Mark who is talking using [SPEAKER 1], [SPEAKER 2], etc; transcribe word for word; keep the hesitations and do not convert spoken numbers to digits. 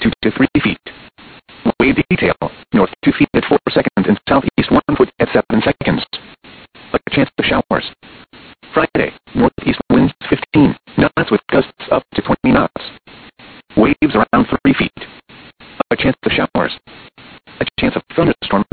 [SPEAKER 1] two to three feet. Wave detail, north two feet at four seconds and southeast one foot at seven seconds. A chance of showers. Friday, northeast winds fifteen knots with gusts up to twenty knots. Waves around three feet. A chance of showers. A chance of thunderstorms